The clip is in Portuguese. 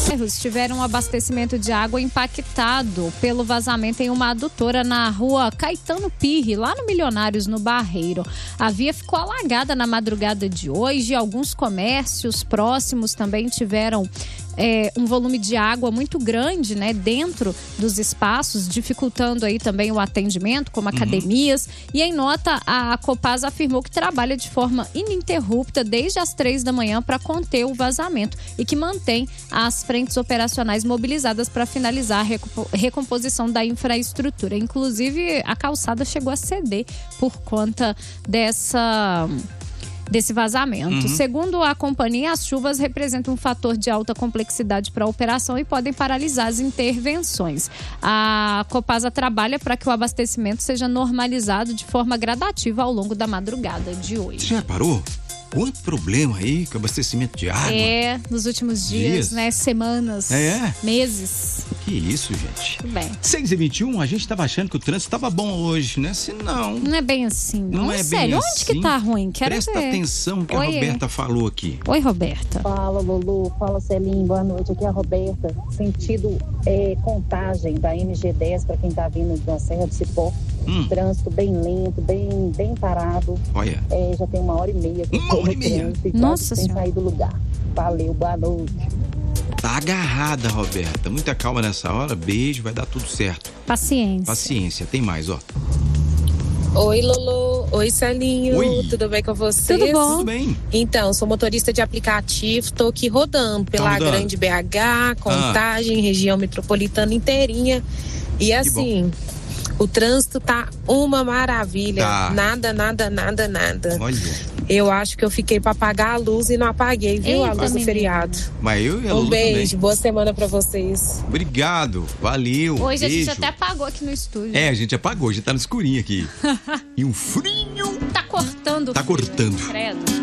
Tiveram um abastecimento de água impactado pelo vazamento em uma adutora na rua Caetano Pirri, lá no Milionários, no Barreiro. A via ficou alagada na madrugada de hoje. Alguns comércios próximos também tiveram um volume de água muito grande, né, dentro dos espaços, dificultando aí também o atendimento, como academias. E em nota, a Copasa afirmou que trabalha de forma ininterrupta desde as 3 da manhã para conter o vazamento e que mantém as frentes operacionais mobilizadas para finalizar a recomposição da infraestrutura. Inclusive, a calçada chegou a ceder por conta desse vazamento. Segundo a companhia, as chuvas representam um fator de alta complexidade para a operação e podem paralisar as intervenções. A Copasa trabalha para que o abastecimento seja normalizado de forma gradativa ao longo da madrugada de hoje. Você já reparou? Quanto problema aí com o abastecimento de água. Nos últimos dias, né? Semanas, meses. Que isso, gente. Tudo bem. 6h21, a gente tava achando que o trânsito tava bom hoje, né? Se não... Não é bem assim, não. Não é sério, bem onde assim. que tá ruim? Quero Presta ver. atenção no que a Roberta falou aqui. Oi, Roberta. Fala, Lulu. Fala, Celinho. Boa noite. Aqui é a Roberta. Sentido Contagem da MG10 para quem tá vindo da Serra do Cipó. Trânsito bem lento, bem parado. Olha. Já tem 1h30. Uma hora e meia? Nossa sem Senhora. sair do lugar. Valeu, boa noite. Tá agarrada, Roberta. Muita calma nessa hora. Beijo, vai dar tudo certo. Paciência. Tem mais, ó. Oi, Lulu. Oi, Celinho. Oi. Tudo bem com vocês? Tudo bom? Tudo bem. Então, sou motorista de aplicativo, tô aqui rodando pela Grande BH, Contagem, região metropolitana inteirinha. E assim, o trânsito tá uma maravilha. Tá. Nada. Olha. Eu acho que eu fiquei pra apagar a luz e não apaguei, viu? A luz do feriado. Mas eu e a Lulu beijo, também. boa semana pra vocês. Obrigado, valeu. Hoje beijo. a gente até apagou aqui no estúdio. A gente apagou, já tá no escurinho aqui. E um frio. Tá cortando. Tá cortando. Credo.